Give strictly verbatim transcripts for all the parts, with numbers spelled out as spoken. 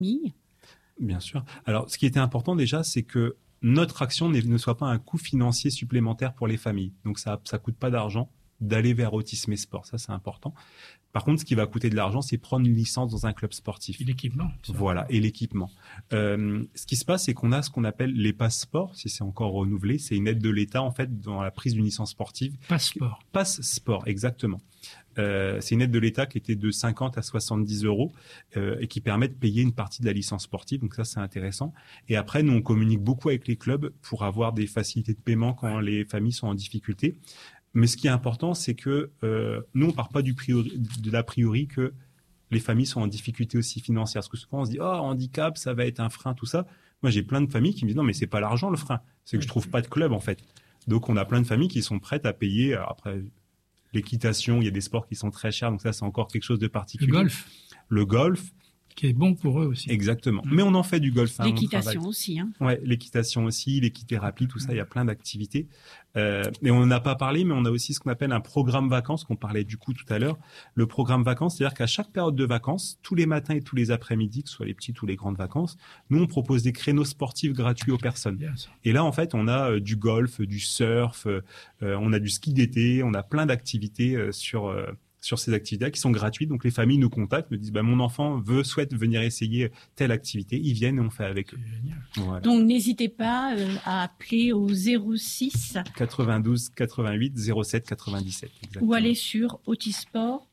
famille. Bien sûr. Alors, ce qui était important déjà, c'est que notre action ne soit pas un coût financier supplémentaire pour les familles. Donc, ça ça coûte pas d'argent d'aller vers Autisme et Sport. Ça, c'est important. Par contre, ce qui va coûter de l'argent, c'est prendre une licence dans un club sportif. Et l'équipement. Ça. Voilà, et l'équipement. Euh, ce qui se passe, c'est qu'on a ce qu'on appelle les passeports, si c'est encore renouvelé. C'est une aide de l'État, en fait, dans la prise d'une licence sportive. Passeport. Passe-sport, exactement. Euh, c'est une aide de l'État qui était de cinquante à soixante-dix euros euh, et qui permet de payer une partie de la licence sportive. Donc ça, c'est intéressant. Et après, nous, on communique beaucoup avec les clubs pour avoir des facilités de paiement quand ouais. les familles sont en difficulté. Mais ce qui est important, c'est que euh, nous, on part pas du priori, de l'a priori que les familles sont en difficulté aussi financière. Parce que souvent, on se dit, oh, handicap, ça va être un frein, tout ça. Moi, j'ai plein de familles qui me disent, non, mais c'est pas l'argent le frein. C'est que je trouve pas de club, en fait. Donc, on a plein de familles qui sont prêtes à payer. Après, l'équitation, il y a des sports qui sont très chers. Donc ça, c'est encore quelque chose de particulier. Le golf. Le golf. Qui est bon pour eux aussi. Exactement. Mais on en fait du golf. Hein, l'équitation aussi. Hein. Ouais, l'équitation aussi, l'équithérapie, tout ça, il y a plein d'activités. Euh, et on n'en a pas parlé, mais on a aussi ce qu'on appelle un programme vacances, qu'on parlait du coup tout à l'heure. Le programme vacances, c'est-à-dire qu'à chaque période de vacances, tous les matins et tous les après-midi, que ce soit les petites ou les grandes vacances, nous, on propose des créneaux sportifs gratuits aux personnes. Et là, en fait, on a euh, du golf, du surf, euh, on a du ski d'été, on a plein d'activités euh, sur... Euh, sur ces activités qui sont gratuites. Donc, les familles nous contactent, me disent, bah, mon enfant veut, souhaite venir essayer telle activité. Ils viennent et on fait avec eux. Voilà. Donc, n'hésitez pas euh, à appeler au zéro six quatre-vingt-douze quatre-vingt-huit zéro sept quatre-vingt-dix-sept. Exactement. Ou aller sur autisport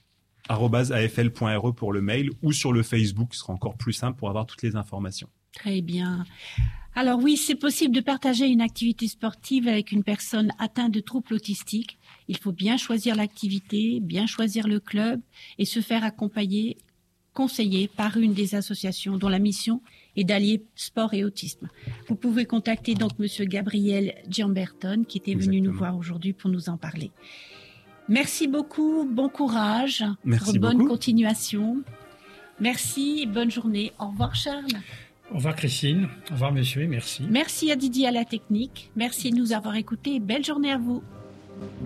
arobase a f l point r e pour le mail ou sur le Facebook, ce sera encore plus simple pour avoir toutes les informations. Très bien. Alors oui, c'est possible de partager une activité sportive avec une personne atteinte de troubles autistiques. Il faut bien choisir l'activité, bien choisir le club et se faire accompagner, conseiller par une des associations dont la mission est d'allier sport et autisme. Vous pouvez contacter donc Monsieur Gabriel Giamberton qui était venu Exactement. nous voir aujourd'hui pour nous en parler. Merci beaucoup, bon courage, Merci bonne beaucoup. continuation. Merci et bonne journée. Au revoir Charles. Au revoir Christine, au revoir monsieur, merci. Merci à Didier à la technique, merci de nous avoir écoutés, belle journée à vous.